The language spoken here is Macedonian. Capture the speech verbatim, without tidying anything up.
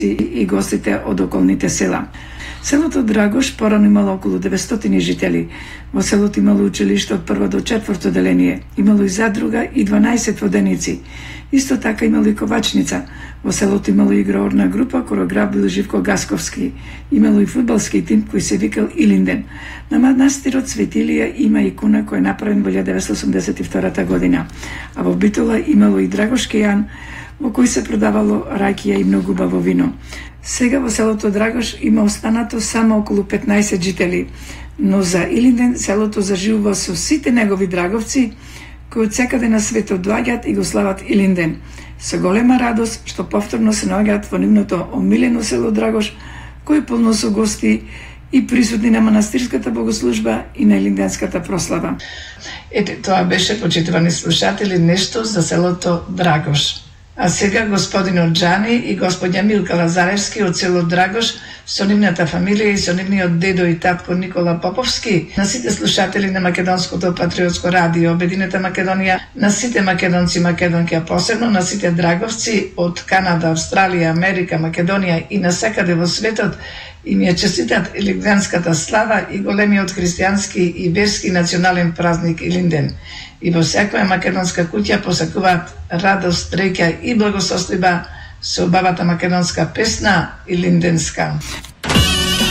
и гостите од околните села. Селото Драгош порано имало околу деветстотини жители. Во селото имало училиште од прво до четврто деление, имало и задруга и дванаесет воденици. Исто така имало и ковачница. Во селото имало играорна група, корограф бил Живко Гасковски. Имало и фудбалски тим кој се викал Илинден. На манастирот Светилија има икона која е направен во илјада деветстотини осумдесет и втора година. А во Битола имало и Драгошки јан, во кој се продавало ракија и многу убаво вино. Сега во селото Драгош има останато само околу петнаесет жители, но за Илинден селото заживува со сите негови драговци кои од секаде на светот доаѓаат и го слават Илинден. Со голема радост што повторно се наоѓаат во нивното омилено село Драгош, кој е полно со гости и присутни на манастирската богослужба и на илинденската прослава. Ете, тоа беше, почитувани слушатели, нешто за селото Драгош. А сега господинот Джани и господја Милка Лазаревски од село Драгош со нивната фамилија и со нивниот дедо и татко Никола Поповски, на сите слушатели на Македонското патриотско радио Обединета Македонија, на сите македонци и македонки, а посебно на сите драговци од Канада, Австралија, Америка, Македонија и насекаде во светот, им ја честитат илинденската слава и големиот христијански и верски национален празник Илинден. И во секоја македонска куќа посакуваат радост, среќа и благосостојба со убавата македонска песна Илинденска.